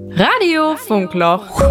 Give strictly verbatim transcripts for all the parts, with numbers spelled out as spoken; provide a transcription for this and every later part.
Radio Funkloch.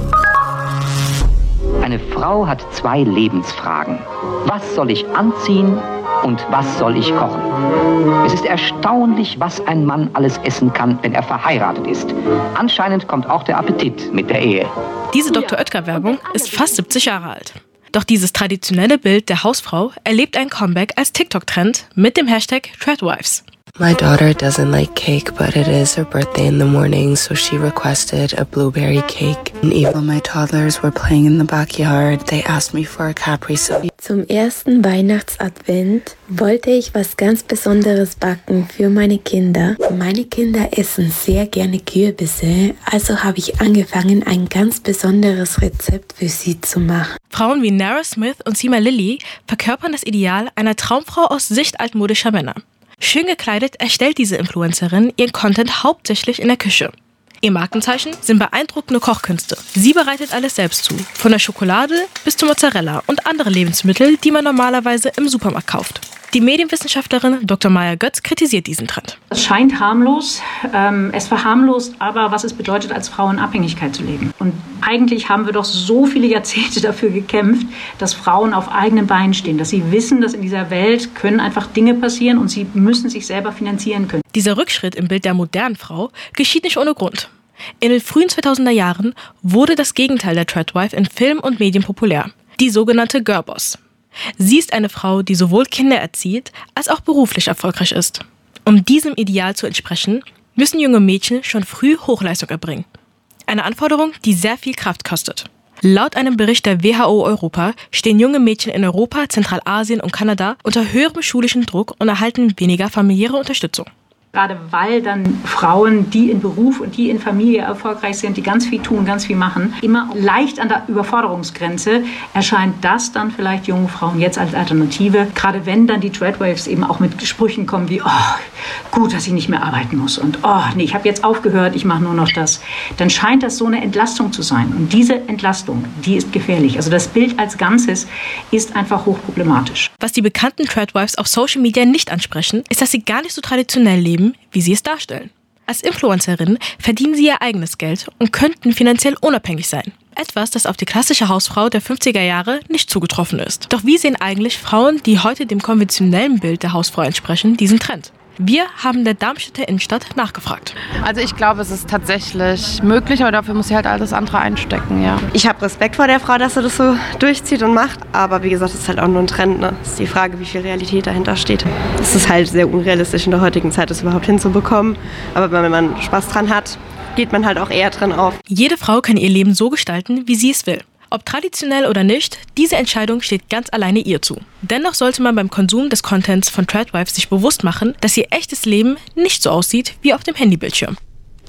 Eine Frau hat zwei Lebensfragen. Was soll ich anziehen und was soll ich kochen? Es ist erstaunlich, was ein Mann alles essen kann, wenn er verheiratet ist. Anscheinend kommt auch der Appetit mit der Ehe. Diese Doktor Oetker-Werbung ist fast siebzig Jahre alt. Doch dieses traditionelle Bild der Hausfrau erlebt ein Comeback als TikTok-Trend mit dem Hashtag Tradwives. My daughter doesn't like cake, but it is her birthday in the morning, so she requested a blueberry cake. And even when my toddlers were playing in the backyard, they asked me for a Capri Sun. Zum ersten Weihnachtsadvent wollte ich was ganz Besonderes backen für meine Kinder. Meine Kinder essen sehr gerne Kürbisse, also habe ich angefangen, ein ganz besonderes Rezept für sie zu machen. Frauen wie Nara Smith und Sima Lilly verkörpern das Ideal einer Traumfrau aus Sicht altmodischer Männer. Schön gekleidet erstellt diese Influencerin ihren Content hauptsächlich in der Küche. Ihr Markenzeichen sind beeindruckende Kochkünste. Sie bereitet alles selbst zu, von der Schokolade bis zur Mozzarella und andere Lebensmittel, die man normalerweise im Supermarkt kauft. Die Medienwissenschaftlerin Doktor Maya Götz kritisiert diesen Trend. Es scheint harmlos, ähm, es verharmlost aber, was es bedeutet, als Frau in Abhängigkeit zu leben. Und eigentlich haben wir doch so viele Jahrzehnte dafür gekämpft, dass Frauen auf eigenen Beinen stehen, dass sie wissen, dass in dieser Welt können einfach Dinge passieren und sie müssen sich selber finanzieren können. Dieser Rückschritt im Bild der modernen Frau geschieht nicht ohne Grund. In den frühen zweitausender Jahren wurde das Gegenteil der Tradwife in Film und Medien populär, die sogenannte Girlboss. Sie ist eine Frau, die sowohl Kinder erzieht, als auch beruflich erfolgreich ist. Um diesem Ideal zu entsprechen, müssen junge Mädchen schon früh Hochleistung erbringen. Eine Anforderung, die sehr viel Kraft kostet. Laut einem Bericht der W H O Europa stehen junge Mädchen in Europa, Zentralasien und Kanada unter höherem schulischen Druck und erhalten weniger familiäre Unterstützung. Gerade weil dann Frauen, die in Beruf und die in Familie erfolgreich sind, die ganz viel tun, ganz viel machen, immer leicht an der Überforderungsgrenze, erscheint das dann vielleicht jungen Frauen jetzt als Alternative. Gerade wenn dann die Tradwives eben auch mit Sprüchen kommen wie, oh, gut, dass ich nicht mehr arbeiten muss und oh, nee, ich habe jetzt aufgehört, ich mache nur noch das. Dann scheint das so eine Entlastung zu sein. Und diese Entlastung, die ist gefährlich. Also das Bild als Ganzes ist einfach hochproblematisch. Was die bekannten Tradwives auf Social Media nicht ansprechen, ist, dass sie gar nicht so traditionell leben, wie sie es darstellen. Als Influencerinnen verdienen sie ihr eigenes Geld und könnten finanziell unabhängig sein. Etwas, das auf die klassische Hausfrau der fünfziger Jahre nicht zugetroffen ist. Doch wie sehen eigentlich Frauen, die heute dem konventionellen Bild der Hausfrau entsprechen, diesen Trend? Wir haben der Darmstädter Innenstadt nachgefragt. Also ich glaube, es ist tatsächlich möglich, aber dafür muss sie halt alles andere einstecken, ja. Ich habe Respekt vor der Frau, dass sie das so durchzieht und macht, aber wie gesagt, es ist halt auch nur ein Trend, ne? Es ist die Frage, wie viel Realität dahinter steht. Es ist halt sehr unrealistisch in der heutigen Zeit, das überhaupt hinzubekommen, aber wenn man Spaß dran hat, geht man halt auch eher drin auf. Jede Frau kann ihr Leben so gestalten, wie sie es will. Ob traditionell oder nicht, diese Entscheidung steht ganz alleine ihr zu. Dennoch sollte man beim Konsum des Contents von Tradwives sich bewusst machen, dass ihr echtes Leben nicht so aussieht wie auf dem Handybildschirm.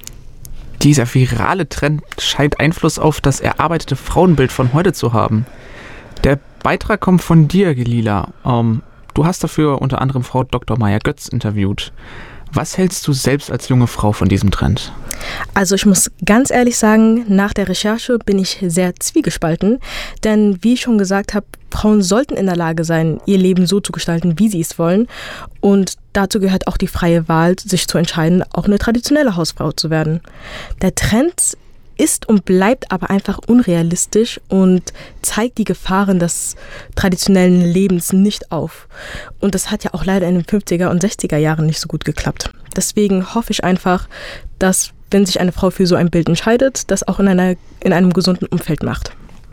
Dieser virale Trend scheint Einfluss auf das erarbeitete Frauenbild von heute zu haben. Der Beitrag kommt von dir, Gelila. Ähm, du hast dafür unter anderem Frau Doktor Maya Götz interviewt. Was hältst du selbst als junge Frau von diesem Trend? Also ich muss ganz ehrlich sagen, nach der Recherche bin ich sehr zwiegespalten, denn wie ich schon gesagt habe, Frauen sollten in der Lage sein, ihr Leben so zu gestalten, wie sie es wollen, und dazu gehört auch die freie Wahl, sich zu entscheiden, auch eine traditionelle Hausfrau zu werden. Der Trend ist und bleibt aber einfach unrealistisch und zeigt die Gefahren des traditionellen Lebens nicht auf. Und das hat ja auch leider in den fünfziger und sechziger Jahren nicht so gut geklappt. Deswegen hoffe ich einfach, dass, wenn sich eine Frau für so ein Bild entscheidet, das auch in einer, in einem gesunden Umfeld macht.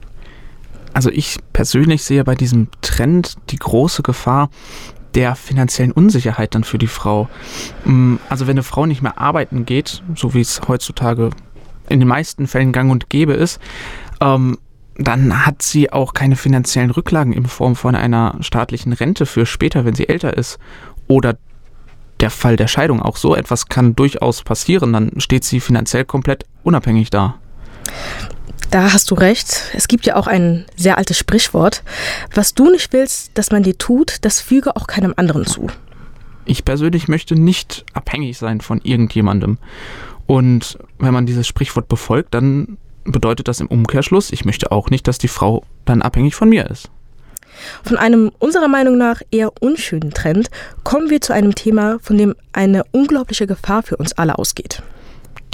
Also ich persönlich sehe bei diesem Trend die große Gefahr der finanziellen Unsicherheit dann für die Frau. Also wenn eine Frau nicht mehr arbeiten geht, so wie es heutzutage in den meisten Fällen gang und gäbe ist, ähm, dann hat sie auch keine finanziellen Rücklagen in Form von einer staatlichen Rente für später, wenn sie älter ist. Oder der Fall der Scheidung, auch so etwas kann durchaus passieren, dann steht sie finanziell komplett unabhängig da. Da hast du recht. Es gibt ja auch ein sehr altes Sprichwort: Was du nicht willst, dass man dir tut, das füge auch keinem anderen zu. Ich persönlich möchte nicht abhängig sein von irgendjemandem. Und wenn man dieses Sprichwort befolgt, dann bedeutet das im Umkehrschluss, ich möchte auch nicht, dass die Frau dann abhängig von mir ist. Von einem unserer Meinung nach eher unschönen Trend kommen wir zu einem Thema, von dem eine unglaubliche Gefahr für uns alle ausgeht.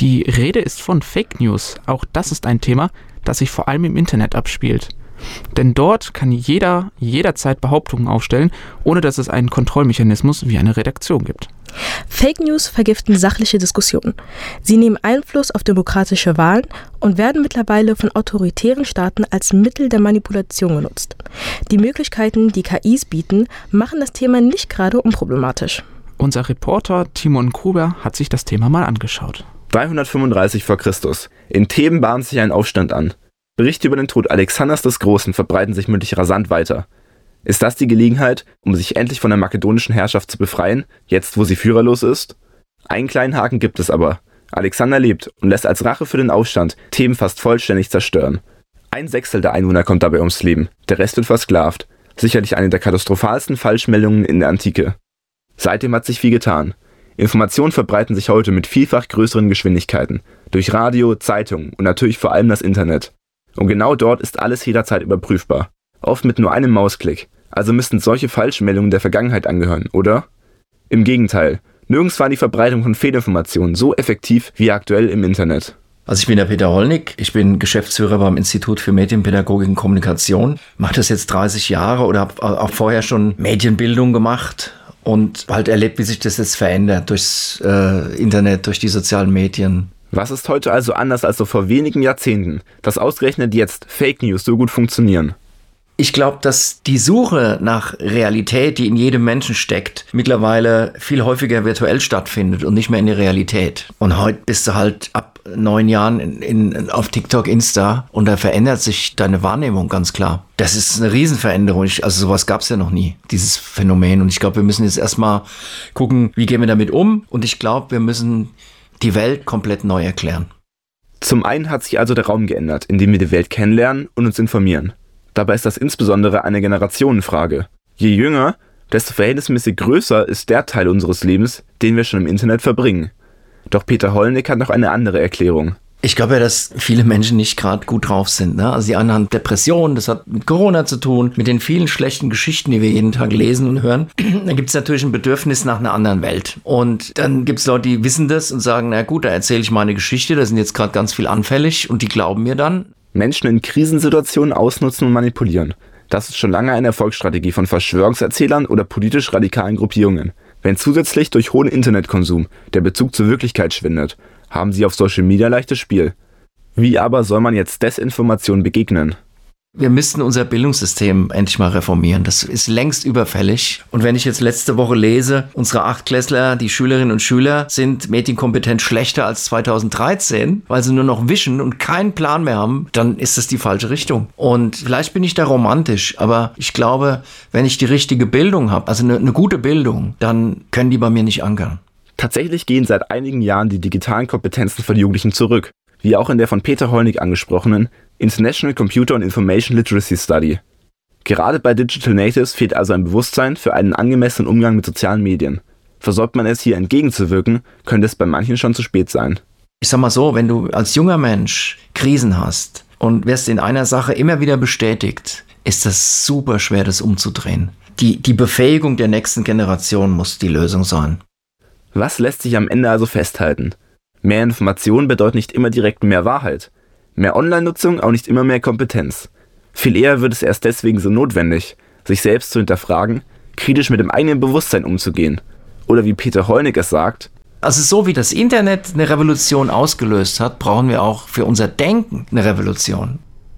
Die Rede ist von Fake News. Auch das ist ein Thema, das sich vor allem im Internet abspielt. Denn dort kann jeder jederzeit Behauptungen aufstellen, ohne dass es einen Kontrollmechanismus wie eine Redaktion gibt. Fake News vergiften sachliche Diskussionen. Sie nehmen Einfluss auf demokratische Wahlen und werden mittlerweile von autoritären Staaten als Mittel der Manipulation genutzt. Die Möglichkeiten, die K Is bieten, machen das Thema nicht gerade unproblematisch. Unser Reporter Timon Gruber hat sich das Thema mal angeschaut. dreihundertfünfunddreißig vor Christus. In Theben bahnt sich ein Aufstand an. Berichte über den Tod Alexanders des Großen verbreiten sich mündlich rasant weiter. Ist das die Gelegenheit, um sich endlich von der makedonischen Herrschaft zu befreien, jetzt wo sie führerlos ist? Einen kleinen Haken gibt es aber. Alexander lebt und lässt als Rache für den Aufstand Theben fast vollständig zerstören. Ein Sechstel der Einwohner kommt dabei ums Leben, der Rest wird versklavt. Sicherlich eine der katastrophalsten Falschmeldungen in der Antike. Seitdem hat sich viel getan. Informationen verbreiten sich heute mit vielfach größeren Geschwindigkeiten. Durch Radio, Zeitungen und natürlich vor allem das Internet. Und genau dort ist alles jederzeit überprüfbar. Oft mit nur einem Mausklick. Also müssten solche Falschmeldungen der Vergangenheit angehören, oder? Im Gegenteil. Nirgends war die Verbreitung von Fehlinformationen so effektiv wie aktuell im Internet. Also ich bin der Peter Hollnig, ich bin Geschäftsführer beim Institut für Medienpädagogik und Kommunikation. Mache das jetzt dreißig Jahre oder habe auch vorher schon Medienbildung gemacht und halt erlebt, wie sich das jetzt verändert durchs äh, Internet, durch die sozialen Medien. Was ist heute also anders als so vor wenigen Jahrzehnten, dass ausgerechnet jetzt Fake News so gut funktionieren? Ich glaube, dass die Suche nach Realität, die in jedem Menschen steckt, mittlerweile viel häufiger virtuell stattfindet und nicht mehr in der Realität. Und heute bist du halt ab neun Jahren in, in, auf TikTok, Insta und da verändert sich deine Wahrnehmung ganz klar. Das ist eine Riesenveränderung. Ich, also sowas gab es ja noch nie, dieses Phänomen. Und ich glaube, wir müssen jetzt erstmal gucken, wie gehen wir damit um. Und ich glaube, wir müssen die Welt komplett neu erklären. Zum einen hat sich also der Raum geändert, in dem wir die Welt kennenlernen und uns informieren. Dabei ist das insbesondere eine Generationenfrage. Je jünger, desto verhältnismäßig größer ist der Teil unseres Lebens, den wir schon im Internet verbringen. Doch Peter Hollnig hat noch eine andere Erklärung. Ich glaube ja, dass viele Menschen nicht gerade gut drauf sind. Ne? Also die einen haben Depressionen, das hat mit Corona zu tun, mit den vielen schlechten Geschichten, die wir jeden Tag lesen und hören. Dann gibt es natürlich ein Bedürfnis nach einer anderen Welt. Und dann gibt es Leute, die wissen das und sagen, na gut, da erzähle ich meine Geschichte, da sind jetzt gerade ganz viel anfällig und die glauben mir dann. Menschen in Krisensituationen ausnutzen und manipulieren. Das ist schon lange eine Erfolgsstrategie von Verschwörungserzählern oder politisch radikalen Gruppierungen. Wenn zusätzlich durch hohen Internetkonsum der Bezug zur Wirklichkeit schwindet, haben sie auf Social Media leichtes Spiel. Wie aber soll man jetzt Desinformation begegnen? Wir müssten unser Bildungssystem endlich mal reformieren. Das ist längst überfällig. Und wenn ich jetzt letzte Woche lese, unsere Achtklässler, die Schülerinnen und Schüler, sind medienkompetent schlechter als zweitausenddreizehn, weil sie nur noch wischen und keinen Plan mehr haben, dann ist das die falsche Richtung. Und vielleicht bin ich da romantisch, aber ich glaube, wenn ich die richtige Bildung habe, also eine, eine gute Bildung, dann können die bei mir nicht ankern. Tatsächlich gehen seit einigen Jahren die digitalen Kompetenzen von Jugendlichen zurück, wie auch in der von Peter Hollnig angesprochenen International Computer and Information Literacy Study. Gerade bei Digital Natives fehlt also ein Bewusstsein für einen angemessenen Umgang mit sozialen Medien. Versäumt man es hier entgegenzuwirken, könnte es bei manchen schon zu spät sein. Ich sag mal so, wenn du als junger Mensch Krisen hast und wirst in einer Sache immer wieder bestätigt, ist das super schwer, das umzudrehen. Die, die Befähigung der nächsten Generation muss die Lösung sein. Was lässt sich am Ende also festhalten? Mehr Information bedeutet nicht immer direkt mehr Wahrheit. Mehr Online-Nutzung auch nicht immer mehr Kompetenz. Viel eher wird es erst deswegen so notwendig, sich selbst zu hinterfragen, kritisch mit dem eigenen Bewusstsein umzugehen. Oder wie Peter Hollnig es sagt: Also so wie das Internet eine Revolution ausgelöst hat, brauchen wir auch für unser Denken eine Revolution.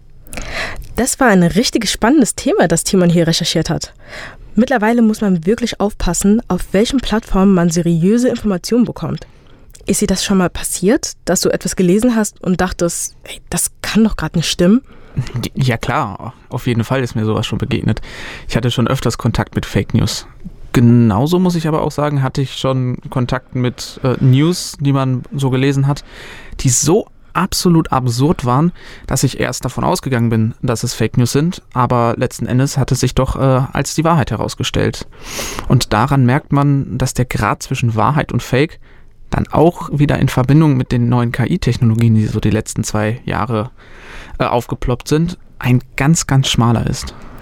Das war ein richtig spannendes Thema, das Timon hier recherchiert hat. Mittlerweile muss man wirklich aufpassen, auf welchen Plattformen man seriöse Informationen bekommt. Ist dir das schon mal passiert, dass du etwas gelesen hast und dachtest, hey, das kann doch gerade nicht stimmen? Ja klar, auf jeden Fall ist mir sowas schon begegnet. Ich hatte schon öfters Kontakt mit Fake News. Genauso muss ich aber auch sagen, hatte ich schon Kontakt mit äh, News, die man so gelesen hat, die so absolut absurd waren, dass ich erst davon ausgegangen bin, dass es Fake News sind, aber letzten Endes hat es sich doch äh, als die Wahrheit herausgestellt. Und daran merkt man, dass der Grad zwischen Wahrheit und Fake dann auch wieder in Verbindung mit den neuen K I-Technologien, die so die letzten zwei Jahre äh, aufgeploppt sind, ein ganz, ganz schmaler ist.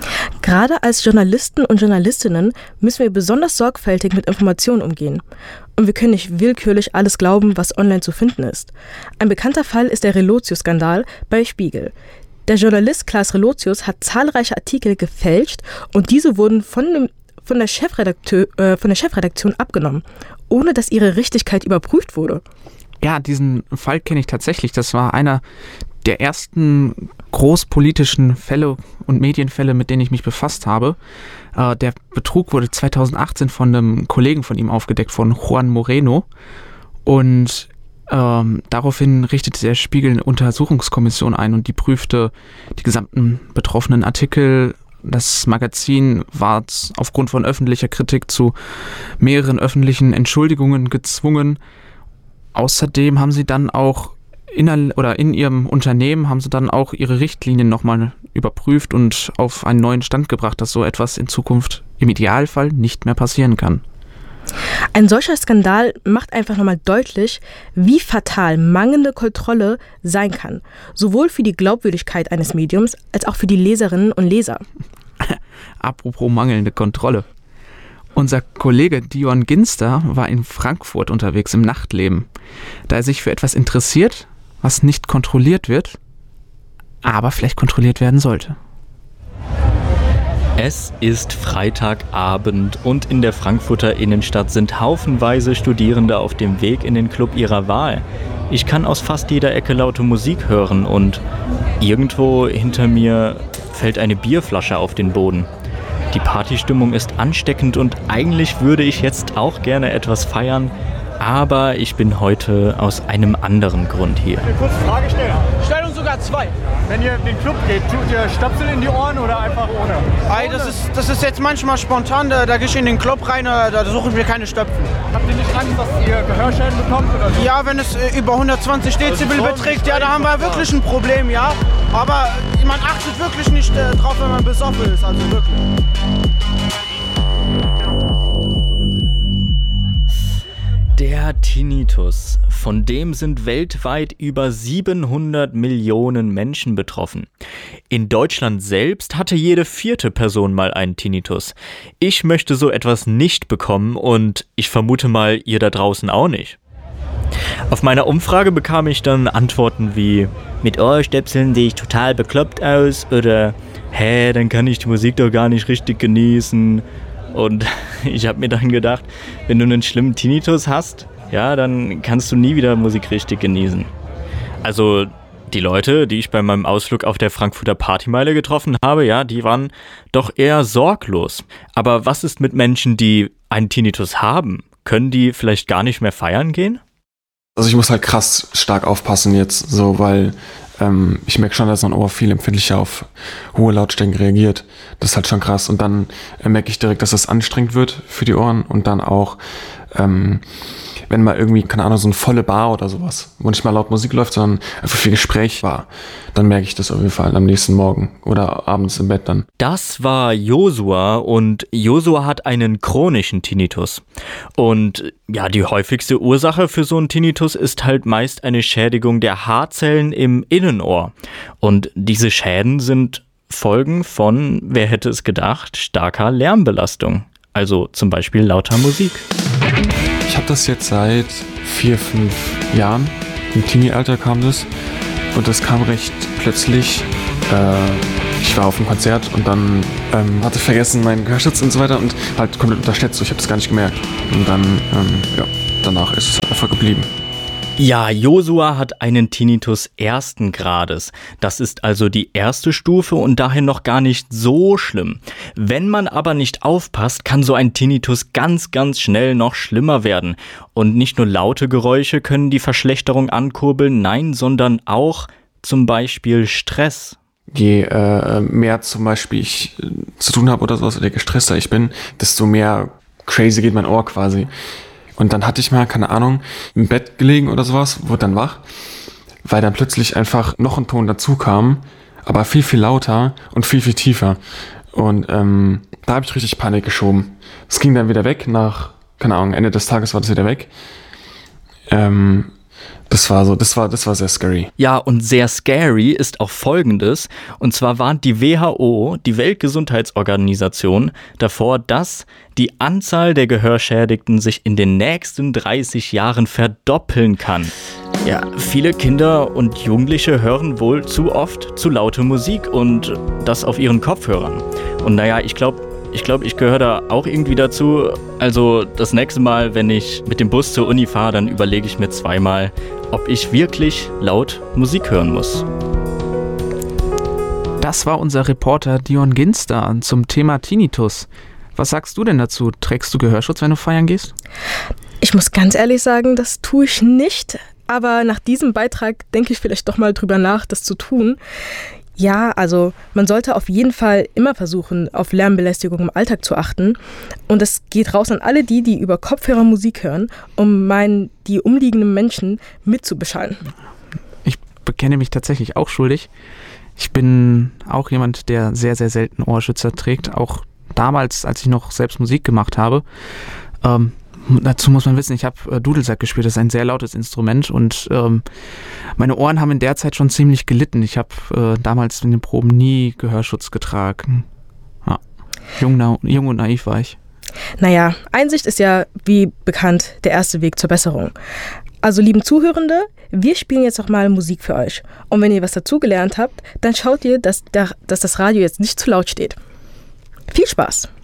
Gerade als Journalisten und Journalistinnen müssen wir besonders sorgfältig mit Informationen umgehen. Und wir können nicht willkürlich alles glauben, was online zu finden ist. Ein bekannter Fall ist der Relotius-Skandal bei Spiegel. Der Journalist Klaas Relotius hat zahlreiche Artikel gefälscht und diese wurden von, dem, von, der Chefredakteur, äh, von der Chefredaktion abgenommen, ohne dass ihre Richtigkeit überprüft wurde. Ja, diesen Fall kenne ich tatsächlich. Das war einer der ersten großpolitischen Fälle und Medienfälle, mit denen ich mich befasst habe. Äh, der Betrug wurde zweitausendachtzehn von einem Kollegen von ihm aufgedeckt, von Juan Moreno. Und ähm, daraufhin richtete der Spiegel eine Untersuchungskommission ein und die prüfte die gesamten betroffenen Artikel. Das Magazin war aufgrund von öffentlicher Kritik zu mehreren öffentlichen Entschuldigungen gezwungen. Außerdem haben sie dann auch in, oder in ihrem Unternehmen haben sie dann auch ihre Richtlinien nochmal überprüft und auf einen neuen Stand gebracht, dass so etwas in Zukunft im Idealfall nicht mehr passieren kann. Ein solcher Skandal macht einfach nochmal deutlich, wie fatal mangelnde Kontrolle sein kann. Sowohl für die Glaubwürdigkeit eines Mediums als auch für die Leserinnen und Leser. Apropos mangelnde Kontrolle. Unser Kollege Dion Ginster war in Frankfurt unterwegs im Nachtleben. Da er sich für etwas interessiert, was nicht kontrolliert wird, aber vielleicht kontrolliert werden sollte. Es ist Freitagabend und in der Frankfurter Innenstadt sind haufenweise Studierende auf dem Weg in den Club ihrer Wahl. Ich kann aus fast jeder Ecke laute Musik hören und irgendwo hinter mir fällt eine Bierflasche auf den Boden. Die Partystimmung ist ansteckend und eigentlich würde ich jetzt auch gerne etwas feiern, aber ich bin heute aus einem anderen Grund hier. Ich will kurz eine Frage stellen. Stell uns sogar zwei. Wenn ihr in den Club geht, tut ihr Stöpsel in die Ohren oder einfach ohne? Ey, das ist, das ist jetzt manchmal spontan, da, da gehe ich in den Club rein, da, da suche ich mir keine Stöpsel. Habt ihr nicht Angst, dass ihr Gehörschäden bekommt oder so? Ja, wenn es äh, über hundertzwanzig Dezibel beträgt, ja, da haben wir wirklich ein Problem, ja. Aber man achtet wirklich nicht äh, drauf, wenn man besoffen ist, also wirklich. Der Tinnitus. Von dem sind weltweit über siebenhundert Millionen Menschen betroffen. In Deutschland selbst hatte jede vierte Person mal einen Tinnitus. Ich möchte so etwas nicht bekommen und ich vermute mal, ihr da draußen auch nicht. Auf meiner Umfrage bekam ich dann Antworten wie: Mit Ohrstöpseln sehe ich total bekloppt aus oder hä, dann kann ich die Musik doch gar nicht richtig genießen. Und ich habe mir dann gedacht, wenn du einen schlimmen Tinnitus hast, ja, dann kannst du nie wieder Musik richtig genießen. Also die Leute, die ich bei meinem Ausflug auf der Frankfurter Partymeile getroffen habe, ja, die waren doch eher sorglos. Aber was ist mit Menschen, die einen Tinnitus haben? Können die vielleicht gar nicht mehr feiern gehen? Also ich muss halt krass stark aufpassen jetzt, so, weil ähm, ich merke schon, dass mein Ohr viel empfindlicher auf hohe Lautstärken reagiert. Das ist halt schon krass. Und dann äh, merke ich direkt, dass das anstrengend wird für die Ohren und dann auch, ähm, wenn mal irgendwie, keine Ahnung, so eine volle Bar oder sowas, wo nicht mal laut Musik läuft, sondern einfach viel Gespräch war, dann merke ich das auf jeden Fall am nächsten Morgen oder abends im Bett dann. Das war Josua und Josua hat einen chronischen Tinnitus. Und ja, die häufigste Ursache für so einen Tinnitus ist halt meist eine Schädigung der Haarzellen im Innenohr. Und diese Schäden sind Folgen von, wer hätte es gedacht, starker Lärmbelastung. Also zum Beispiel lauter Musik. Ich habe das jetzt seit vier, fünf Jahren. Im Teenie-Alter kam das. Und das kam recht plötzlich. Äh, ich war auf einem Konzert und dann ähm, hatte ich vergessen meinen Gehörschutz und so weiter und halt komplett unterschätzt. Ich habe es gar nicht gemerkt. Und dann, ähm, ja, danach ist es einfach geblieben. Ja, Josua hat einen Tinnitus ersten Grades. Das ist also die erste Stufe und daher noch gar nicht so schlimm. Wenn man aber nicht aufpasst, kann so ein Tinnitus ganz, ganz schnell noch schlimmer werden. Und nicht nur laute Geräusche können die Verschlechterung ankurbeln, nein, sondern auch zum Beispiel Stress. Je äh, mehr zum Beispiel ich äh, zu tun habe oder sowas, oder je gestresster ich bin, desto mehr crazy geht mein Ohr quasi. Und dann hatte ich mal, keine Ahnung, im Bett gelegen oder sowas, wurde dann wach, weil dann plötzlich einfach noch ein Ton dazu kam, aber viel, viel lauter und viel, viel tiefer. Und ähm, da habe ich richtig Panik geschoben. Es ging dann wieder weg, nach, keine Ahnung, Ende des Tages war das wieder weg. Ähm, Das war so, das war, das war sehr scary. Ja, und sehr scary ist auch Folgendes. Und zwar warnt die W H O, die Weltgesundheitsorganisation, davor, dass die Anzahl der Gehörschädigten sich in den nächsten dreißig Jahren verdoppeln kann. Ja, viele Kinder und Jugendliche hören wohl zu oft zu laute Musik und das auf ihren Kopfhörern. Und naja, ich glaube, Ich glaube, ich gehöre da auch irgendwie dazu. Also das nächste Mal, wenn ich mit dem Bus zur Uni fahre, dann überlege ich mir zweimal, ob ich wirklich laut Musik hören muss. Das war unser Reporter Dion Ginster zum Thema Tinnitus. Was sagst du denn dazu? Trägst du Gehörschutz, wenn du feiern gehst? Ich muss ganz ehrlich sagen, das tue ich nicht. Aber nach diesem Beitrag denke ich vielleicht doch mal drüber nach, das zu tun. Ja, also man sollte auf jeden Fall immer versuchen, auf Lärmbelästigung im Alltag zu achten. Und es geht raus an alle die, die über Kopfhörer Musik hören, um meinen, die umliegenden Menschen mitzubeschallen. Ich bekenne mich tatsächlich auch schuldig. Ich bin auch jemand, der sehr, sehr selten Ohrschützer trägt. Auch damals, als ich noch selbst Musik gemacht habe. Ähm, Dazu muss man wissen, ich habe äh, Dudelsack gespielt, das ist ein sehr lautes Instrument und ähm, meine Ohren haben in der Zeit schon ziemlich gelitten. Ich habe äh, damals in den Proben nie Gehörschutz getragen. Ja. Jung, na, jung und naiv war ich. Naja, Einsicht ist ja, wie bekannt, der erste Weg zur Besserung. Also lieben Zuhörende, wir spielen jetzt noch mal Musik für euch. Und wenn ihr was dazugelernt habt, dann schaut ihr, dass, der, dass das Radio jetzt nicht zu laut steht. Viel Spaß!